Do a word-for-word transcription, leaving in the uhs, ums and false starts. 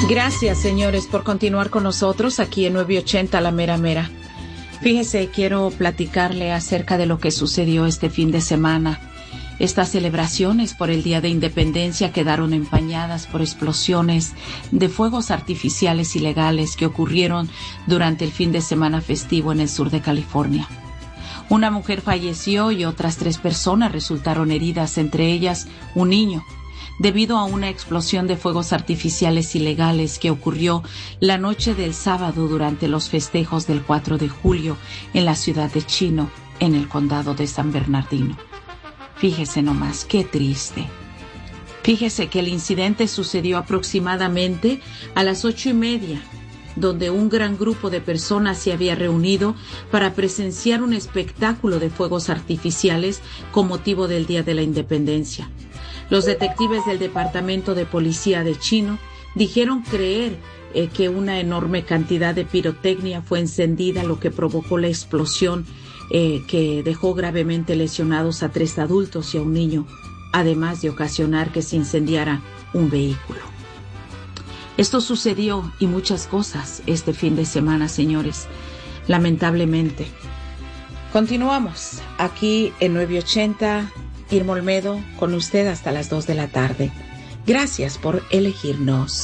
Gracias, señores, por continuar con nosotros aquí en nueve ochenta La Mera Mera. Fíjese, quiero platicarle acerca de lo que sucedió este fin de semana. Estas celebraciones por el Día de Independencia quedaron empañadas por explosiones de fuegos artificiales ilegales que ocurrieron durante el fin de semana festivo en el sur de California. Una mujer falleció y otras tres personas resultaron heridas, entre ellas un niño, debido a una explosión de fuegos artificiales ilegales que ocurrió la noche del sábado durante los festejos del cuatro de julio en la ciudad de Chino, en el condado de San Bernardino. Fíjese nomás, qué triste. Fíjese que el incidente sucedió aproximadamente a las ocho y media, donde un gran grupo de personas se había reunido para presenciar un espectáculo de fuegos artificiales con motivo del Día de la Independencia. Los detectives del Departamento de Policía de Chino dijeron creer eh, que una enorme cantidad de pirotecnia fue encendida, lo que provocó la explosión eh, que dejó gravemente lesionados a tres adultos y a un niño, además de ocasionar que se incendiara un vehículo. Esto sucedió y muchas cosas este fin de semana, señores, lamentablemente. Continuamos aquí en nueve ochenta, Irma Olmedo, con usted hasta las dos de la tarde. Gracias por elegirnos.